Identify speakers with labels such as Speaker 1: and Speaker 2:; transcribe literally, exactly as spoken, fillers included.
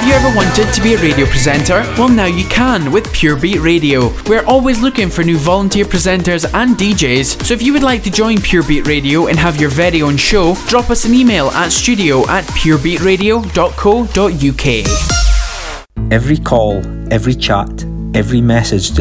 Speaker 1: Have you ever wanted to be a radio presenter? Well, now you can with Pure Beat Radio. We're always looking for new volunteer presenters and D Js, so if you would like to join Pure Beat Radio and have your very own show, drop us an email at studio at purebeatradio dot co dot uk.
Speaker 2: Every call, every chat, every message